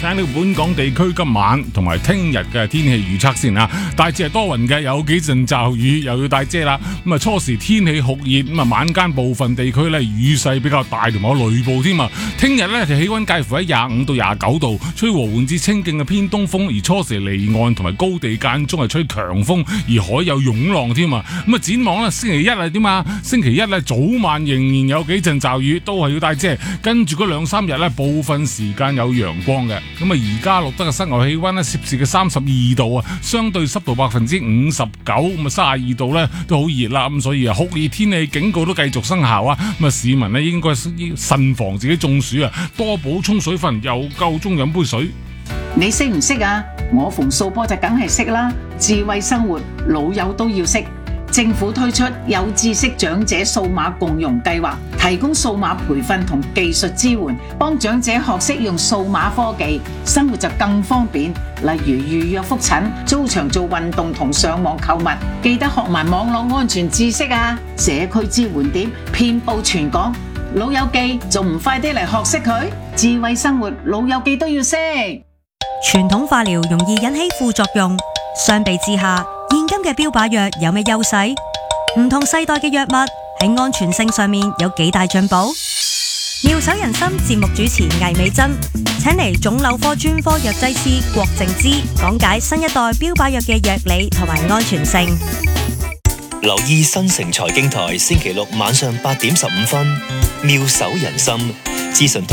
睇呢個本港地區今晚同埋聽日嘅天氣預測先啊。大致係多雲嘅，有幾陣驟雨，又要帶遮啦。咁啊，初時天氣酷熱，咁啊晚間部分地區咧雨勢比較大，同埋有雷暴添啊。聽日咧就氣溫介乎喺25到29度，吹和緩至清勁嘅偏東風，而初時離岸同埋高地間中係吹強風，而海有湧浪添啊。咁啊，展望咧星期一係點啊？星期一咧早晚仍然有幾陣驟雨，都係要帶遮。跟住嗰2-3日咧，部分時間有陽光嘅。咁啊，而家錄得嘅室外氣溫咧攝氏嘅32度啊，相對濕度59%，咁啊32度咧都好熱啦。咁所以啊，酷熱天氣警告都繼續生效啊。咁啊，市民咧應該慎防自己中暑啊，多補充水分，又夠鐘飲杯水。 你識唔識啊？我馮素波就梗係識啦。智慧生活老友都要識。政府推出有知識長者數碼共融計劃，提供數碼培訓同技術支援，幫長者學識用數碼科技，生活就更方便。例如預約覆診、租場做運動同上網購物，記得學埋網絡安全知識啊！社區支援點遍佈全港，老友記仲唔快啲嚟學識佢？智慧生活老友記都要識。 傳統化療容易引起副作用，相比之下，現今嘅標靶藥有咩優勢？唔同世代嘅藥物喺安全性上面有幾大進步？妙手仁心節目主持魏美珍請嚟腫瘤科專科藥劑師郭靜之講解新一代標靶藥嘅藥理同埋安全性。 留意新城財經台星期六晚上8點15分，妙手仁心資訊台